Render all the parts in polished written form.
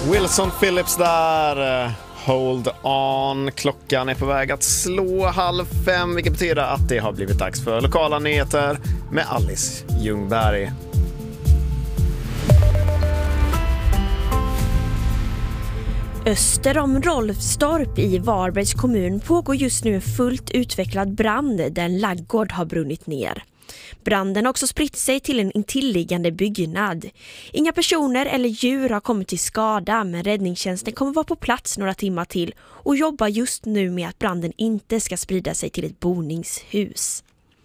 Wilson Phillips där. Hold on. Klockan är på väg att slå 4:30, vilket betyder att det har blivit dags för lokala nyheter med Alice Ljungberg. Öster om Rolfstorp i Varbergs kommun pågår just nu en fullt utvecklad brand där en laggård har brunnit ner. Branden har också spritt sig till en intilliggande byggnad. Inga personer eller djur har kommit till skada, men räddningstjänsten kommer vara på plats några timmar till och jobbar just nu med att branden inte ska sprida sig till ett boningshus.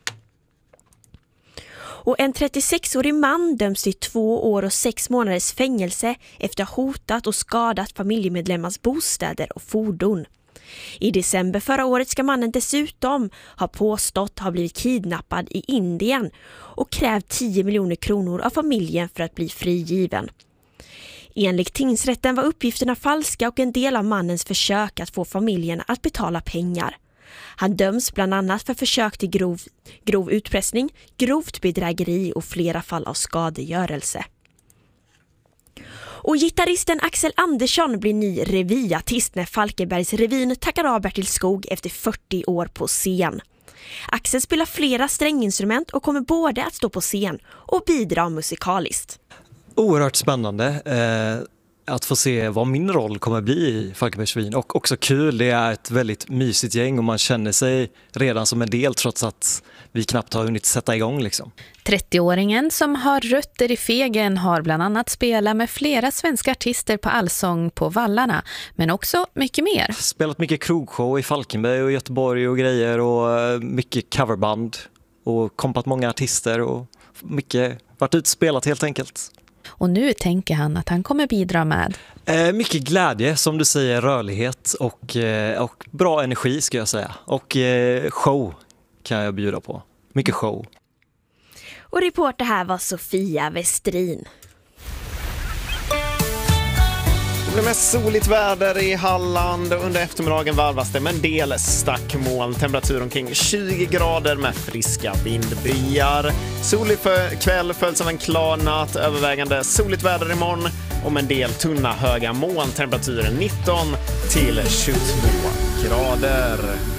Och en 36-årig man döms till 2 år och 6 månaders fängelse efter att ha hotat och skadat familjemedlemmars bostäder och fordon. I december förra året ska mannen dessutom ha påstått ha blivit kidnappad i Indien och krävt 10 miljoner kronor av familjen för att bli frigiven. Enligt tingsrätten var uppgifterna falska och en del av mannens försök att få familjen att betala pengar. Han döms bland annat för försök till grov utpressning, grovt bedrägeri och flera fall av skadegörelse. Och gitarristen Axel Andersson blir ny revyartist när Falkenbergs revyn tackar av Bertil Skog efter 40 år på scen. Axel spelar flera stränginstrument och kommer både att stå på scen och bidra musikaliskt. Oerhört spännande att få se vad min roll kommer bli i Falkenbergs revyn, och också kul, det är ett väldigt mysigt gäng och man känner sig redan som en del trots att vi knappt har hunnit sätta igång liksom. 30-åringen som har rötter i Fegen har bland annat spelat med flera svenska artister på Allsång på Vallarna, men också mycket mer. Spelat mycket krogshow i Falkenberg och Göteborg och grejer, och mycket coverband och kompat många artister och mycket varit utspelat helt enkelt. Och nu tänker han att han kommer bidra med mycket glädje, som du säger, rörlighet och bra energi ska jag säga. Och show kan jag bjuda på. Mycket show. Och reporter här var Sofia Westrin. Det är mest soligt väder i Halland. Under eftermiddagen varvas det med en del stackmoln. Temperatur omkring 20 grader med friska vindbyar. Solig kväll följs av en klar natt. Övervägande soligt väder imorgon. Och med en del tunna höga moln. Temperaturen 19 till 22 grader.